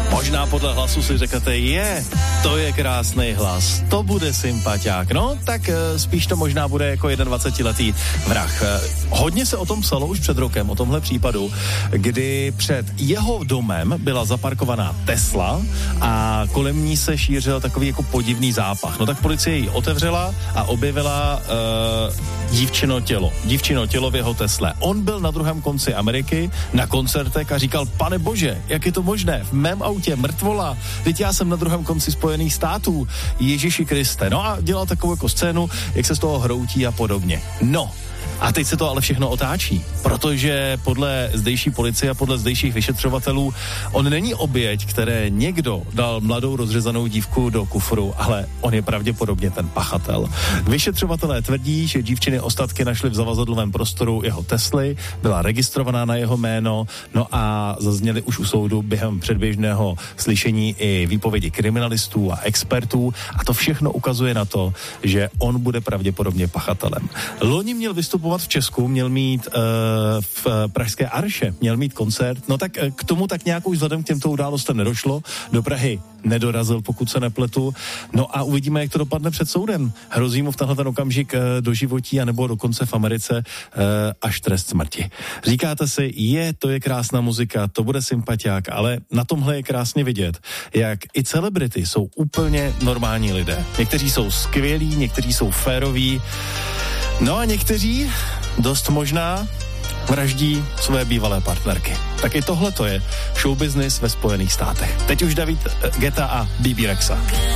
Možná podle hlasu si řeknete, to je krásný hlas, to bude sympatiák. No, tak spíš to možná bude jako 21letý vrah. Hodně se o tom psalo už před rokem, o tomhle případu, kdy před jeho domem byla zaparkovaná Tesla a kolem ní se šířil takový jako podivný zápach. No tak policie ji otevřela a objevila dívčino tělo v jeho Tesle. On byl na druhém konci Ameriky na koncertech a říkal, pane bože, jak je to možné? V mém autě mrtvola, teď já jsem na druhém konci Spojených států, Ježíši Kriste. No a dělal takovou jako scénu, jak se z toho hroutí a podobně. No, a teď se to ale všechno otáčí, protože podle zdejší policie a podle zdejších vyšetřovatelů on není oběť, které někdo dal mladou rozřezanou dívku do kufru, ale on je pravděpodobně ten pachatel. Vyšetřovatelé tvrdí, že dívčiny ostatky našly v zavazadlovém prostoru jeho Tesly, byla registrovaná na jeho jméno, no a zazněly už u soudu během předběžného slyšení i výpovědi kriminalistů a expertů a to všechno ukazuje na to, že on bude pravděpodobně pachatelem. Loni měl vystupovat v Česku, měl mít v pražské Arše, měl mít koncert, no tak k tomu tak nějakou vzhledem k těmto událostem nedošlo, do Prahy nedorazil, pokud se nepletu, no a uvidíme, jak to dopadne před soudem. Hrozí mu v tenhle ten okamžik doživotí anebo dokonce v Americe až trest smrti. Říkáte si, to je krásná muzika, to bude sympatiák, ale na tomhle je krásně vidět, jak i celebrity jsou úplně normální lidé. Někteří jsou skvělí, někteří jsou féroví, no a někteří dost možná vraždí své bývalé partnerky. Tak i tohle to je showbusiness ve Spojených státech. Teď už David Guetta a BB Rexa.